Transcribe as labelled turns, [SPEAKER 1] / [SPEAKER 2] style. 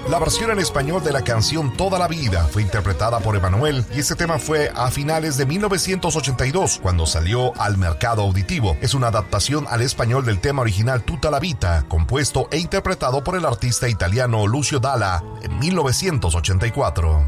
[SPEAKER 1] La versión en español de la canción Toda la Vida fue interpretada por Emmanuel y este tema fue a finales de 1982 cuando salió al mercado auditivo. Es una adaptación al español del tema original Tutta la Vita, compuesto e interpretado por el artista italiano Lucio Dalla en 1984.